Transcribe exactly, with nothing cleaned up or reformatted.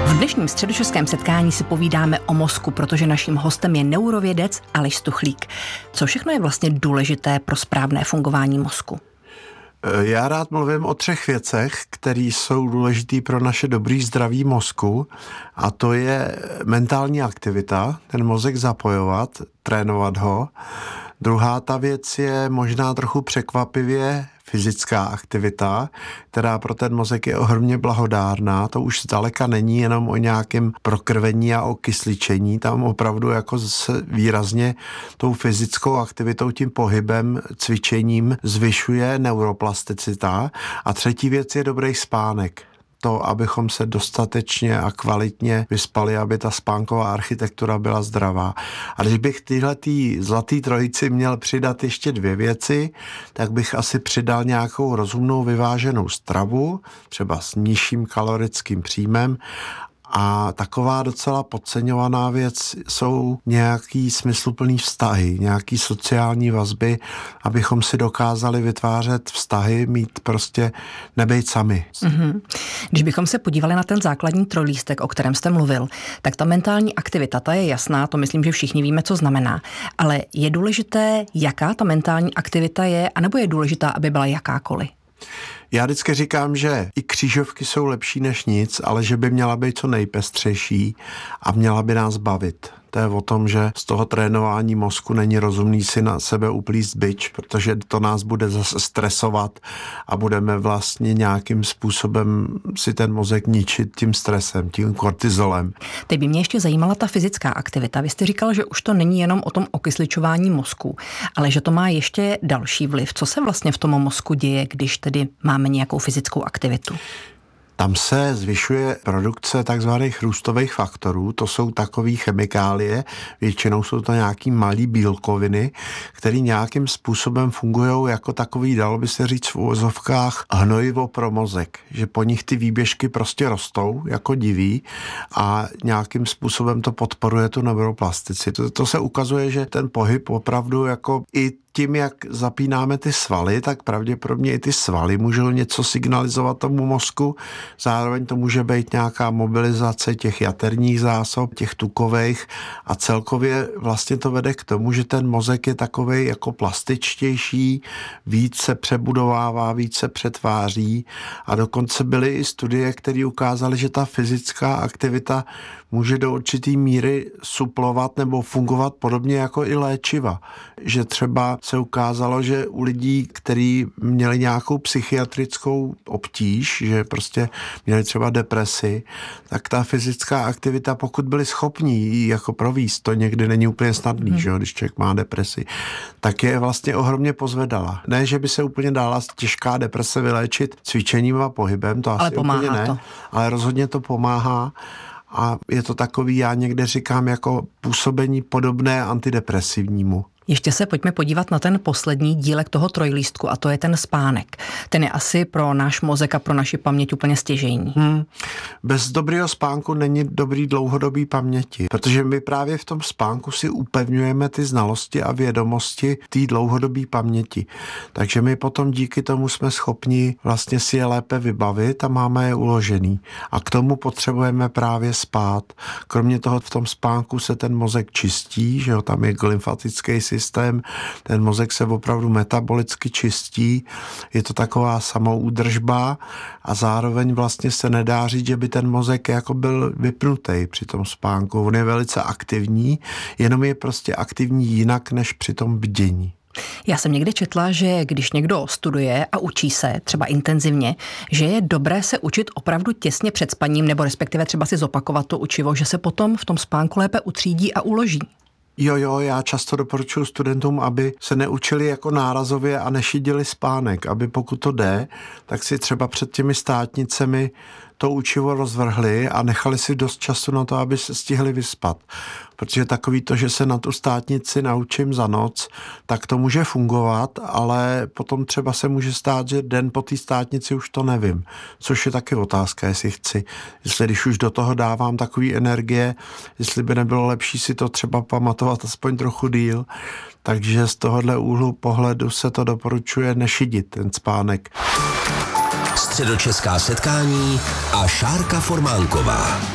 V dnešním středočeském setkání si povídáme o mozku, protože naším hostem je neurovědec Aleš Stuchlík. Co všechno je vlastně důležité pro správné fungování mozku? Já rád mluvím o třech věcech, které jsou důležité pro naše dobrý zdraví mozku, a to je mentální aktivita, ten mozek zapojovat, trénovat ho. Druhá ta věc je možná trochu překvapivě fyzická aktivita, která pro ten mozek je ohromně blahodárná. To už zdaleka není jenom o nějakém prokrvení a o kysličení, tam opravdu jako se výrazně tou fyzickou aktivitou, tím pohybem, cvičením zvyšuje neuroplasticita. A třetí věc je dobrý spánek. To, abychom se dostatečně a kvalitně vyspali, aby ta spánková architektura byla zdravá. A když bych tyhletý zlatý trojici měl přidat ještě dvě věci, tak bych asi přidal nějakou rozumnou vyváženou stravu, třeba s nižším kalorickým příjmem. A taková docela podceňovaná věc jsou nějaký smysluplný vztahy, nějaký sociální vazby, abychom si dokázali vytvářet vztahy, mít prostě nebejt sami. Mm-hmm. Když bychom se podívali na ten základní trojlístek, o kterém jste mluvil, tak ta mentální aktivita, ta je jasná, to myslím, že všichni víme, co znamená. Ale je důležité, jaká ta mentální aktivita je, anebo je důležitá, aby byla jakákoliv? Já vždycky říkám, že i křížovky jsou lepší než nic, ale že by měla být co nejpestřejší a měla by nás bavit. To je o tom, že z toho trénování mozku není rozumný si na sebe uplíst bič, protože to nás bude zase stresovat a budeme vlastně nějakým způsobem si ten mozek ničit tím stresem, tím kortizolem. Teď by mě ještě zajímala ta fyzická aktivita. Vy jste říkal, že už to není jenom o tom okysličování mozku, ale že to má ještě další vliv. Co se vlastně v tom mozku děje, když tedy máme nějakou fyzickou aktivitu? Tam se zvyšuje produkce takzvaných růstových faktorů, to jsou takové chemikálie, většinou jsou to nějaký malý bílkoviny, které nějakým způsobem fungují jako takový, dalo by se říct v uvozovkách, hnojivo pro mozek, že po nich ty výběžky prostě rostou jako diví a nějakým způsobem to podporuje tu neuroplasticitu. To se ukazuje, že ten pohyb opravdu jako i tím, jak zapínáme ty svaly, tak pravděpodobně i ty svaly můžou něco signalizovat tomu mozku. Zároveň to může být nějaká mobilizace těch jaterních zásob, těch tukových a celkově vlastně to vede k tomu, že ten mozek je takovej jako plastičtější, víc se přebudovává, víc se přetváří a dokonce byly i studie, které ukázaly, že ta fyzická aktivita může do určitý míry suplovat nebo fungovat podobně jako i léčiva. Že třeba se ukázalo, že u lidí, kteří měli nějakou psychiatrickou obtíž, že prostě měli třeba depresi, tak ta fyzická aktivita, pokud byli schopní ji jako províst, to někdy není úplně snadný, hmm. že, když člověk má depresi, tak je vlastně ohromně pozvedala. Ne, že by se úplně dala těžká deprese vyléčit cvičením a pohybem, to ale asi úplně ne, to. ale rozhodně to pomáhá. A je to takový, já někde říkám, jako působení podobné antidepresivnímu. Ještě se pojďme podívat na ten poslední dílek toho trojlístku a to je ten spánek. Ten je asi pro náš mozek a pro naši paměť úplně stěžejní. Hmm. Bez dobrého spánku není dobrý dlouhodobý paměti, protože my právě v tom spánku si upevňujeme ty znalosti a vědomosti té dlouhodobé paměti. Takže my potom díky tomu jsme schopni vlastně si je lépe vybavit a máme je uložený. A k tomu potřebujeme právě spát. Kromě toho v tom spánku se ten mozek čistí, že jo, tam je lymfatický systém, systém, ten mozek se opravdu metabolicky čistí, je to taková samoúdržba a zároveň vlastně se nedá říct, že by ten mozek jako byl vypnutý při tom spánku. On je velice aktivní, jenom je prostě aktivní jinak než při tom bdění. Já jsem někdy četla, že když někdo studuje a učí se, třeba intenzivně, že je dobré se učit opravdu těsně před spaním, nebo respektive třeba si zopakovat to učivo, že se potom v tom spánku lépe utřídí a uloží. Jo, jo, já často doporučuji studentům, aby se neučili jako nárazově a nešidili spánek, aby pokud to jde, tak si třeba před těmi státnicemi to učivo rozvrhli a nechali si dost času na to, aby se stihli vyspat. Protože takový to, že se na tu státnici naučím za noc, tak to může fungovat, ale potom třeba se může stát, že den po té státnici už to nevím. Což je taky otázka, jestli chci. Jestli když už do toho dávám takový energie, jestli by nebylo lepší si to třeba pamatovat aspoň trochu díl. Takže z tohohle úhlu pohledu se to doporučuje nešidit, ten spánek. Středočeská setkání a Šárka Formánková.